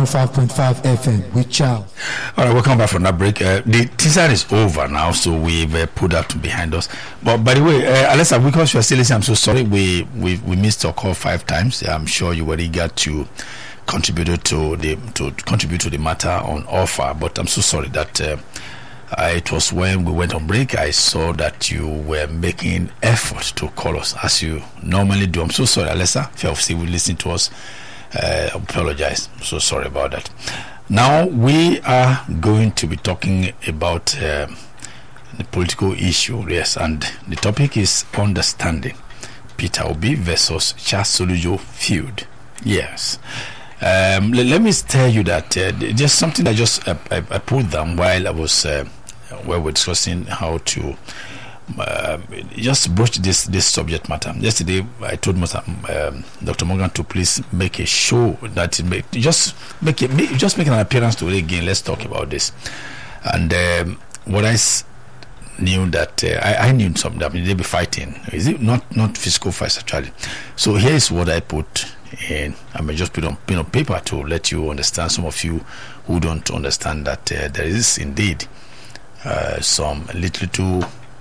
105.5 FM with Charles. All right, welcome back from that break. The teaser is over now, so we've put that behind us. But by the way, Alessa, because you are still listening, I'm so sorry we missed your call 5 times. I'm sure you were eager to contribute to the matter on offer, but I'm so sorry that it was when we went on break I saw that you were making effort to call us as you normally do. I'm so sorry, Alessa. If you have still listening to us, I apologize. I'm so sorry about that. Now we are going to be talking about the political issue, yes, and the topic is understanding Peter Obi versus Charles Soludo feud. Yes. Let me tell you that just something I just I put down while I was we were discussing how to just broach this subject matter. Yesterday, I told Dr. Morgan to please make a show that just make an appearance today again. Let's talk about this. And what I knew that I knew something that they'll be fighting. Is it not physical fights actually? So here is what I put in. I may just put on pen on paper to let you understand. Some of you who don't understand that there is indeed some little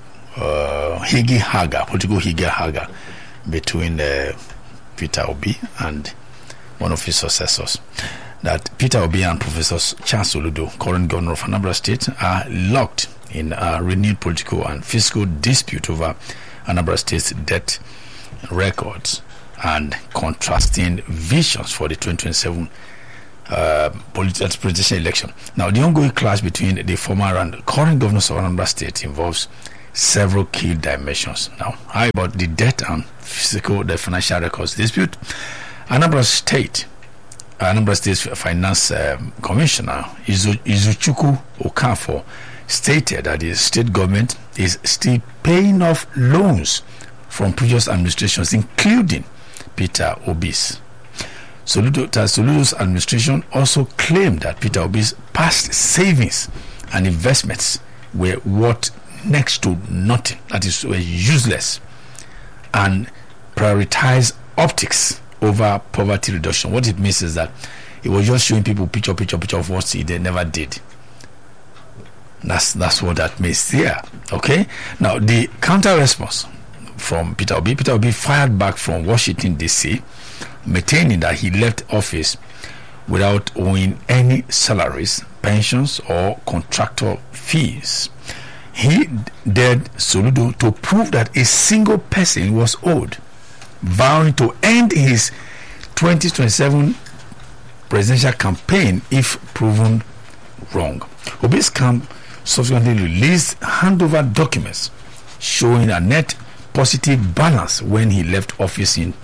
political higgy-haga between Peter Obi and one of his successors. That Peter Obi and Professor Charles Soludo, current governor of Anambra State, are locked in a renewed political and fiscal dispute over Anambra State's debt records and contrasting visions for the 2027 presidential election. Now, the ongoing clash between the former and current governors of Anambra State involves several key dimensions. Now, how about the debt and the financial records dispute? Anambra State's Finance Commissioner Izuchukwu Okafor stated that the state government is still paying off loans from previous administrations, including Peter Obi's. Soludo's administration also claimed that Peter Obi's past savings and investments were worth next to nothing, that is, were useless, and prioritize optics over poverty reduction. What it means is that it was just showing people picture of what they never did. That's what that means here. Okay. Now the counter response from Peter Obi fired back from Washington D.C., maintaining that he left office without owing any salaries, pensions, or contractor fees. He dared Soludo to prove that a single person was owed, vowing to end his 2027 presidential campaign if proven wrong. Obi's camp subsequently released handover documents showing a net positive balance when he left office in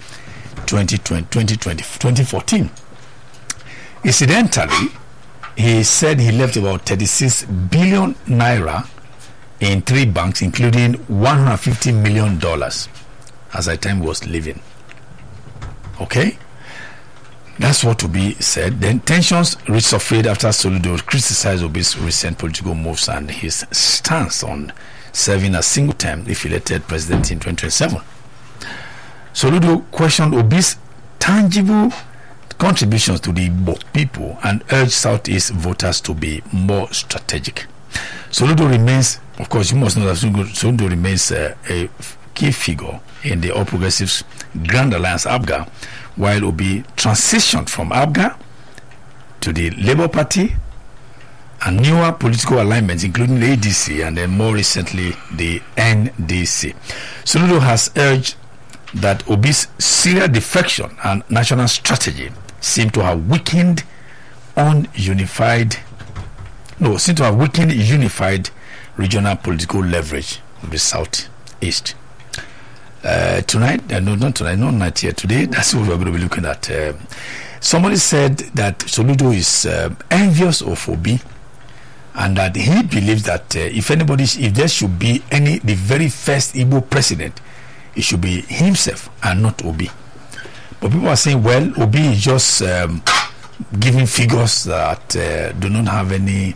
2014. Incidentally, he said he left about 36 billion naira in 3 banks, including $150 million as the time was leaving. Okay? That's what to be said. Then tensions resurfaced after Soludo criticized Obi's recent political moves and his stance on serving a single term if elected president in 2027. Soludo questioned Obi's tangible contributions to the Igbo people and urged Southeast voters to be more strategic. Soludo remains, of course, you must know that Soludo remains a key figure in the All Progressives Grand Alliance APGA, while Obi transitioned from APGA to the Labour Party and newer political alignments, including the ADC and then more recently the NDC. Soludo has urged that Obi's serious defection and national strategy seem to have weakened unified regional political leverage of the Southeast. Not yet. Today, that's what we're going to be looking at. Somebody said that Soludo is envious of Obi, and that he believes that if there should be the very first Igbo president, it should be himself and not Obi. But people are saying, well, Obi is just giving figures that do not have any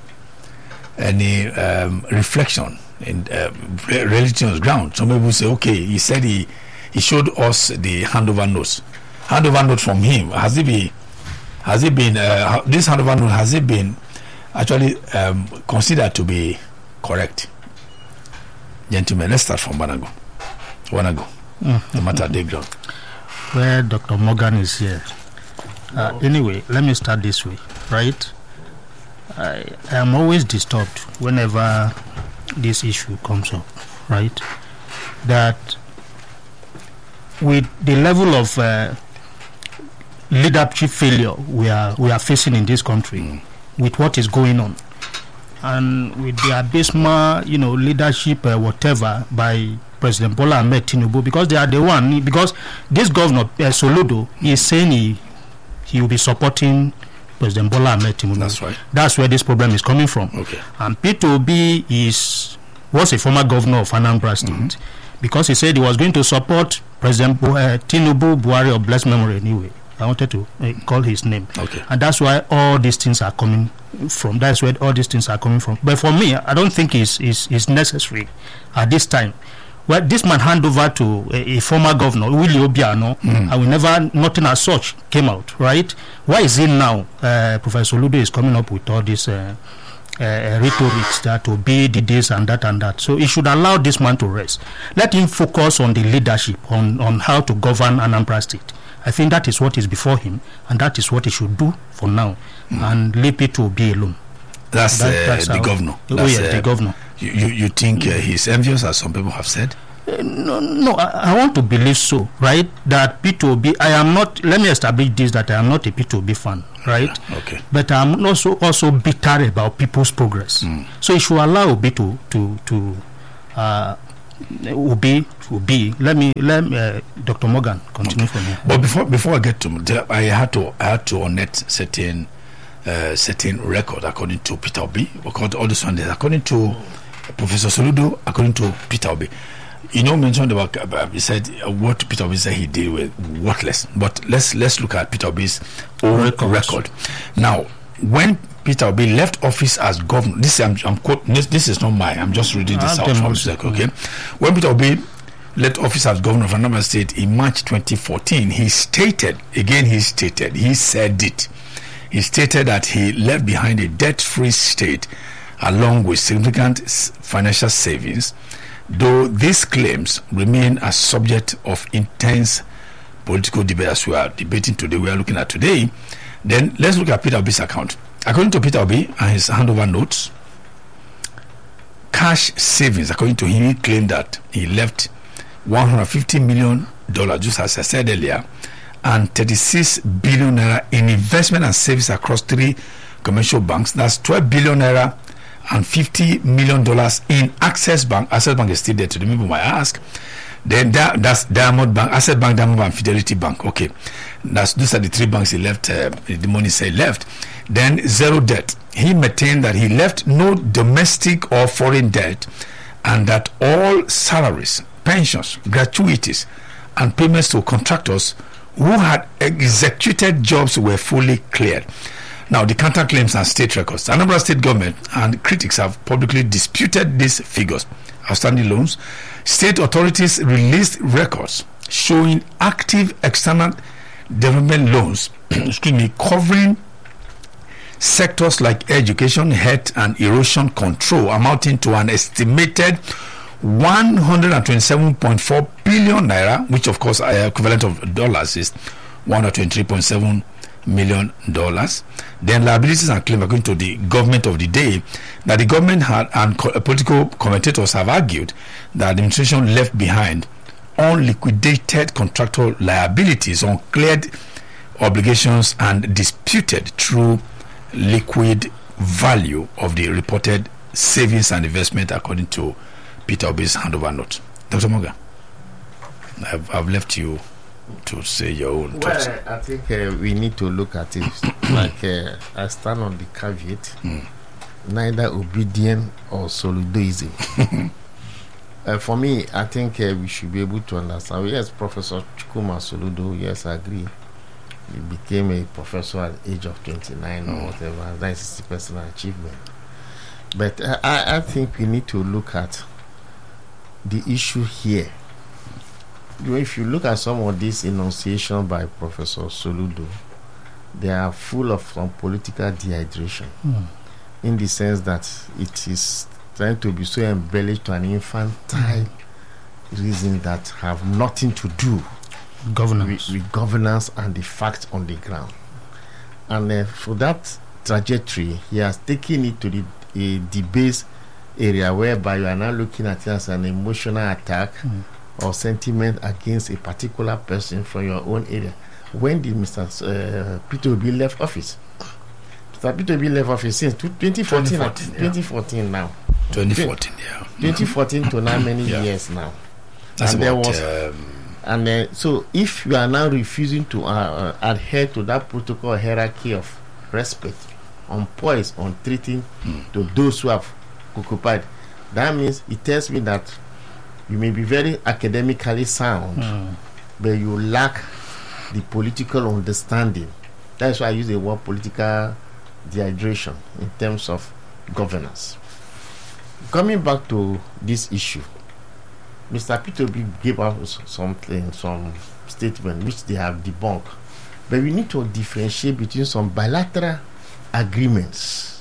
reflection in reality on the ground. Some people say, okay, he said he showed us the handover notes from him. Has it been Has it been this handover note? Has it been actually considered to be correct? Gentlemen, let's start from Wanago. The matter they ground. Where Dr. Morgan is here. Anyway, let me start this way, right? I am always disturbed whenever this issue comes up, right? That with the level of leadership failure we are facing in this country, with what is going on, and with the abysmal, leadership, whatever, by President Bola Ahmed Tinubu, because they are the one. Because this governor Soludo is saying he will be supporting President Bola Ahmed Tinubu. That's right. That's where this problem is coming from. Okay. And Peter Obi was a former governor of Anambra State, because he said he was going to support President Tinubu Buhari of blessed memory anyway. I wanted to call his name. Okay. And that's why all these things are coming from. That's where all these things are coming from. But for me, I don't think it's necessary at this time. Well, this man hand over to a former governor, Willie Obiano, and nothing as such came out, right? Why is it now Professor Ludo is coming up with all this rhetorics that will be the this and that and that? So he should allow this man to rest. Let him focus on the leadership, on how to govern Anambra State. I think that is what is before him, and that is what he should do for now, and leave it to be alone. That's the governor. The governor. You think he's envious, as some people have said? No, I want to believe so, right? That P2B, I am not, let me establish this, that I am not a P2B fan, right? Okay. But I'm also bitter about people's progress. So it should allow Obi to let Dr. Morgan continue from here. But before I get to, I had to unearth certain record according to Peter Obi. All this one, according to Professor Soludo, according to Peter Obi. Mentioned about, he said what Peter Obi said he did with worthless. But let's look at Peter Obi's own record. Now, when Peter Obi left office as governor, this is not mine. I'm just reading this out from Zek, okay? When Peter Obi left office as governor of Anambra State in March 2014, he said that he left behind a debt-free state along with significant financial savings, though these claims remain a subject of intense political debate as we are debating today, we are looking at today. Then let's look at Peter Obi's account. According to Peter Obi and his handover notes, cash savings, according to him, he claimed that he left $150 million, just as I said earlier, and 36 billion naira in investment and savings across 3 commercial banks. That's 12 billion naira and $50 million in Access Bank. Access Bank is still there to the people might ask. Then that's Diamond Bank, Asset Bank, Diamond Bank, Fidelity Bank. Okay, those are the 3 banks he left. The money say left. Then zero debt. He maintained that he left no domestic or foreign debt, and that all salaries, pensions, gratuities, and payments to contractors who had executed jobs were fully cleared. Now, the counterclaims and state records. Anambra State government and critics have publicly disputed these figures. Outstanding loans. State authorities released records showing active external development loans covering sectors like education, health, and erosion control, amounting to an estimated 127.4 billion naira, which of course equivalent of dollars is $123.7 million. Then liabilities and claims, according to the government of the day, that the government had and political commentators have argued that the administration left behind unliquidated contractual liabilities, uncleared obligations, and disputed true liquid value of the reported savings and investment, according to Peter Obi's handover note. Dr. Morgan, I've left you to say your own thoughts. Well, I think we need to look at it like I stand on the caveat, neither obedient or solidarism. For me, I think we should be able to understand. Yes, Professor Chukwuma Soludo, yes, I agree. He became a professor at the age of 29 or whatever. That is a personal achievement. But I think we need to look at the issue here. If you look at some of this enunciation by Professor Soludo, they are full of some political dehydration, in the sense that it is trying to be so embellished to an infantile reason that have nothing to do with governance and the facts on the ground. And for that trajectory, he has taken it to the debase area, whereby you are now looking at it as an emotional attack or sentiment against a particular person from your own area. When did Mr. Peter Obi left office? Mr. Peter Obi left office since 2014. 2014 now. 2014, yeah. 2014 to now many years now. That's and about, there was, so if you are now refusing to adhere to that protocol hierarchy of respect on poise, on treating to those who have occupied, that means it tells me that you may be very academically sound, but you lack the political understanding. That's why I use the word political dehydration in terms of governance. Coming back to this issue, Mr. Peter Obi gave out some statement which they have debunked, but we need to differentiate between some bilateral agreements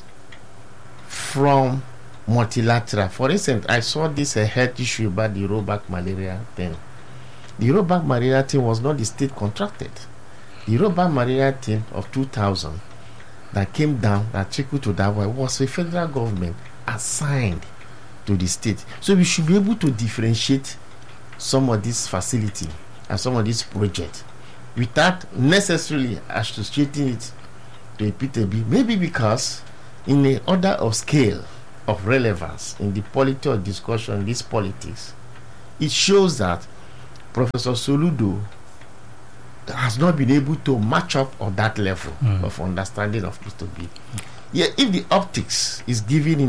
from multilateral. For instance, I saw this health issue about the rollback malaria thing. The rollback malaria thing was not the state contracted. The rollback malaria thing of 2000 that came down, that trickled to that way, was a federal government assigned to the state. So we should be able to differentiate some of this facility and some of this project without necessarily associating it to a PTB. Maybe because in the order of scale of relevance in the polity of discussion, this politics, it shows that Professor Soludo has not been able to match up on that level of understanding of PTB. Yeah, if the optics is given in